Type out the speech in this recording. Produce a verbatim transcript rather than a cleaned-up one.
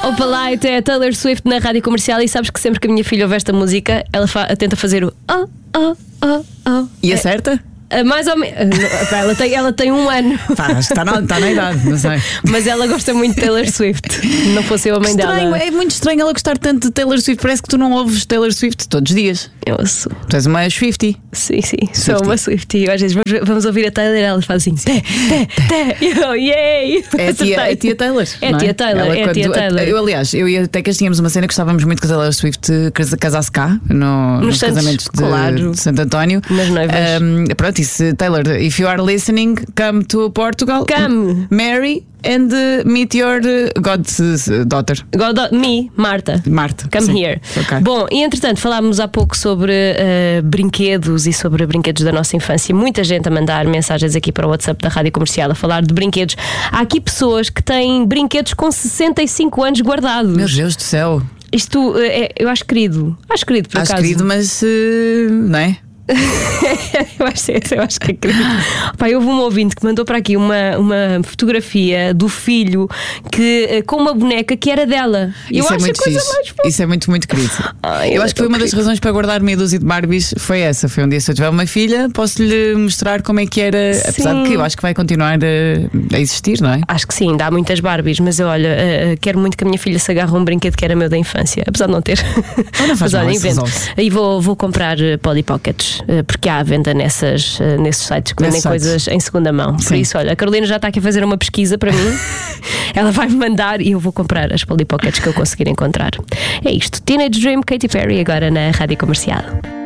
Opa Light é a Taylor Swift na rádio comercial. E sabes que sempre que a minha filha ouve esta música, ela fa- tenta fazer o oh, oh, oh, oh. E acerta? É, mais ou menos. Ela tem, ela tem um ano. Está na, está na idade, não sei. Mas ela gosta muito de Taylor Swift. Não fosse eu a mãe Estranho, dela. é muito estranho ela gostar tanto de Taylor Swift. Parece que tu não ouves Taylor Swift todos os dias. Eu sou. Tu és uma Swiftie. Sim, sim, sou uma Swiftie. Às vezes vamos, vamos ouvir a Taylor e ela faz assim: té, té, té. E eu, yay! É a tia, é a tia Taylor. É a tia Taylor, Ela, é a tia quando- Taylor. Eu, aliás, eu e a Tecas tínhamos uma cena que gostávamos muito que a Taylor Swift casa- casasse cá no, nos Santos, casamentos de, claro. de Santo António. Nas noivas. Um, pronto, e se Taylor, if you are listening, come to Portugal. Come. Marry and uh, meet your uh, goddaughter. God, me, Marta. Marta. Come sim. here. Ok. Bom, e entretanto falámos há pouco sobre uh, brinquedos e sobre brinquedos da nossa infância. Muita gente a mandar mensagens aqui para o WhatsApp da Rádio Comercial a falar de brinquedos. Há aqui pessoas que têm brinquedos com sessenta e cinco anos guardados. Meu Deus do céu. Isto uh, é, eu acho querido. Acho querido, por Acho acaso. querido, mas uh, não é? eu, acho, eu acho que é querido. Pai, houve um ouvinte que mandou para aqui uma, uma fotografia do filho que, eh, com uma boneca que era dela. E eu Isso é acho muito a coisa fixe. mais fofa. Isso é muito, muito querido. Ai, eu ele acho é que foi tão uma das querido. razões para guardar meia dúzia de Barbies. Foi essa. Foi um dia, se eu tiver uma filha, posso-lhe mostrar como é que era. Sim. Apesar de que eu acho que vai continuar a, a existir, não é? Acho que sim, dá muitas Barbies, mas eu, olha, eh, eh, quero muito que a minha filha se agarre a um brinquedo que era meu da infância, apesar de não ter. Não, não faz mas mal, olha, isso invento. resolve-se. E vou, vou comprar eh, Polly Pockets, eh, porque há à venda nessas, eh, nesses sites que vendem Nesses sites. coisas em segunda mão. Por Sim. isso, olha, a Carolina já está aqui a fazer uma pesquisa para mim. Ela vai me mandar e eu vou comprar as Polly Pockets que eu conseguir encontrar. É isto. Teenage Dream, Katy Perry, agora na Rádio Comercial.